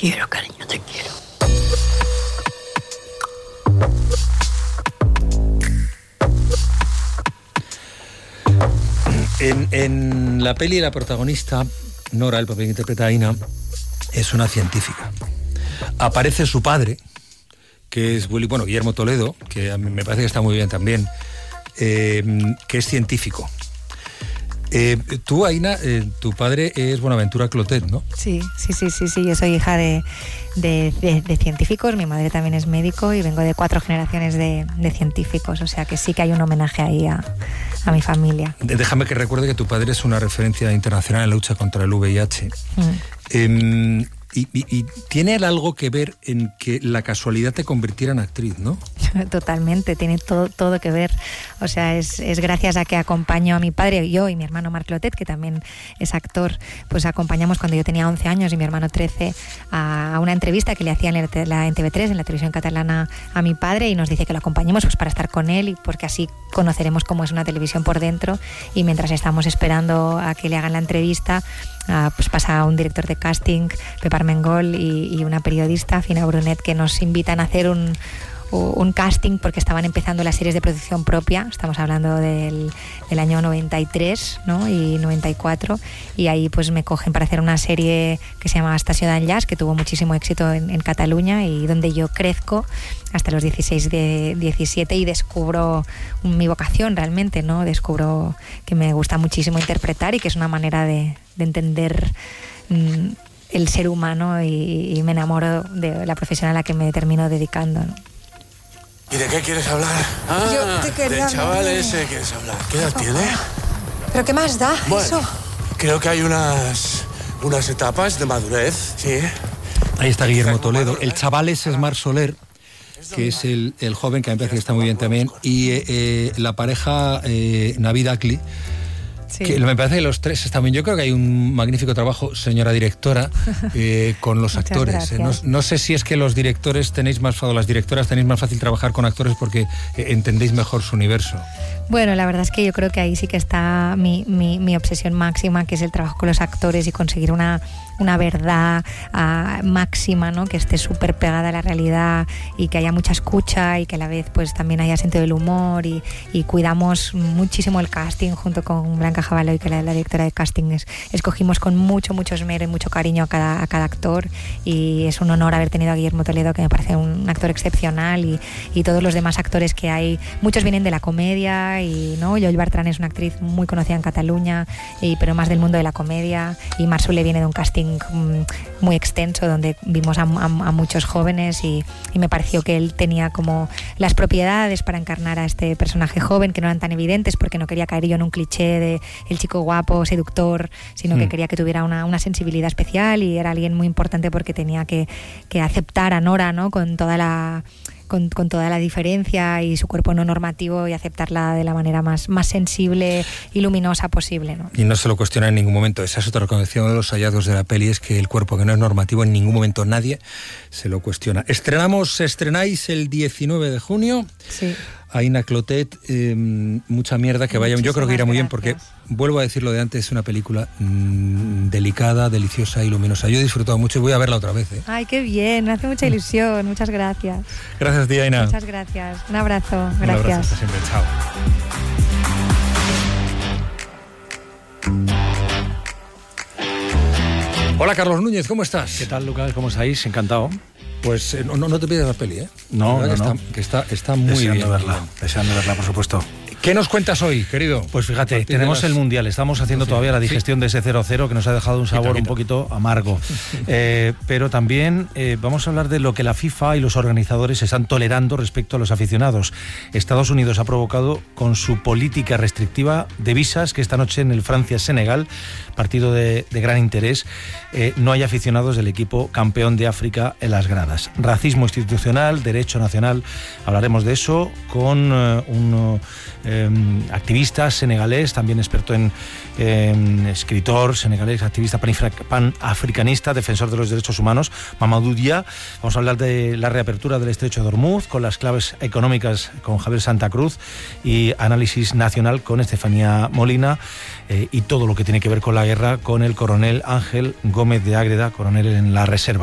quiero, cariño, te quiero. En la peli, la protagonista, Nora, el papel que interpreta a Ina, es una científica. Aparece su padre, que es Guillermo Toledo, que a mí me parece que está muy bien también, que es científico. Tú, Aina, tu padre es Bonaventura Clotet, ¿no? Sí, yo soy hija de científicos, mi madre también es médico y vengo de 4 generaciones de científicos, o sea que sí que hay un homenaje ahí a mi familia. Déjame que recuerde que tu padre es una referencia internacional en la lucha contra el VIH. Y tiene algo que ver en que la casualidad te convirtiera en actriz, ¿no? Totalmente, tiene todo que ver. O sea, es gracias a que acompaño a mi padre, yo y mi hermano Marc Clotet, que también es actor, pues acompañamos cuando yo tenía 11 años y mi hermano 13 a una entrevista que le hacían en TV3, en la televisión catalana, a mi padre, y nos dice que lo acompañemos pues para estar con él y porque así conoceremos cómo es una televisión por dentro. Y mientras estamos esperando a que le hagan la entrevista, pues pasa un director de casting, Pepe Armengol, y una periodista, Fina Brunet, que nos invitan a hacer un casting porque estaban empezando las series de producción propia. Estamos hablando del año 93, ¿no? Y 94, y ahí pues me cogen para hacer una serie que se llama Estació d'Enllaç, que tuvo muchísimo éxito en Cataluña y donde yo crezco hasta los 17 y descubro mi vocación realmente, ¿no? Descubro que me gusta muchísimo interpretar y que es una manera de entender el ser humano y me enamoro de la profesión a la que me termino dedicando, ¿no? ¿Y de qué quieres hablar? Yo te quería del chaval ese quieres hablar. ¿Qué edad tiene? ¿Pero qué más da eso? Creo que hay unas etapas de madurez, sí. Ahí está Guillermo Toledo. El chaval ese es Marc Soler, que es el joven, que me parece que está muy bien también, y la pareja Navid Akli. Sí. Que me parece que los tres están bien. Yo creo que hay un magnífico trabajo, señora directora, con los actores. No sé si es que los directores las directoras tenéis más fácil trabajar con actores porque entendéis mejor su universo. Bueno, la verdad es que yo creo que ahí sí que está mi obsesión máxima, que es el trabajo con los actores y conseguir una verdad máxima, ¿no? Que esté súper pegada a la realidad y que haya mucha escucha y que a la vez pues también haya sentido del humor y cuidamos muchísimo el casting junto con Blanca Javaloy, que es la directora de casting. Escogimos con mucho esmero y mucho cariño a cada actor, y es un honor haber tenido a Guillermo Toledo, que me parece un actor excepcional, y todos los demás actores que hay. Muchos vienen de la comedia, y ¿no? Joel Bartran es una actriz muy conocida en Cataluña, pero más del mundo de la comedia, y Marc Soler viene de un casting muy extenso donde vimos a muchos jóvenes, y me pareció que él tenía como las propiedades para encarnar a este personaje joven, que no eran tan evidentes porque no quería caer yo en un cliché de el chico guapo, seductor, sino que quería que tuviera una sensibilidad especial, y era alguien muy importante porque tenía que aceptar a Nora, ¿no? con toda la diferencia y su cuerpo no normativo, y aceptarla de la manera más sensible y luminosa posible, ¿no? Y no se lo cuestiona en ningún momento. Esa es otra recomendación de los hallazgos de la peli, es que el cuerpo que no es normativo en ningún momento nadie se lo cuestiona. Estrenáis el 19 de junio. Sí. Aina Clotet, mucha mierda, que vaya. Yo creo que irá muy bien porque, vuelvo a decir lo de antes, es una película delicada, deliciosa y luminosa. Yo he disfrutado mucho y voy a verla otra vez. Ay, qué bien, me hace mucha ilusión. Muchas gracias. Gracias, tía Aina. Muchas gracias. Un abrazo. Gracias. Un abrazo, hasta siempre. Chao. Hola, Carlos Núñez, ¿cómo estás? ¿Qué tal, Lucas? ¿Cómo estáis? Encantado. Pues no te pides la peli, ¿eh? No. Que está muy deseando bien. Deseando verla, por supuesto. ¿Qué nos cuentas hoy, querido? Pues fíjate, tenemos el Mundial, estamos haciendo todavía la digestión de ese 0-0 que nos ha dejado un sabor un poquito amargo. Pero también vamos a hablar de lo que la FIFA y los organizadores están tolerando respecto a los aficionados. Estados Unidos ha provocado con su política restrictiva de visas que esta noche en el Francia-Senegal, partido de gran interés, no hay aficionados del equipo campeón de África en las gradas. Racismo institucional, derecho nacional, hablaremos de eso con un activista senegalés, también experto en escritor senegalés, activista panafricanista, defensor de los derechos humanos, Mamadou Dia. Vamos a hablar de la reapertura del Estrecho de Hormuz, con las claves económicas con Javier Santa Cruz, y análisis nacional con Estefanía Molina, y todo lo que tiene que ver con la guerra con el coronel Ángel Gómez de Ágreda, coronel en la Reserva.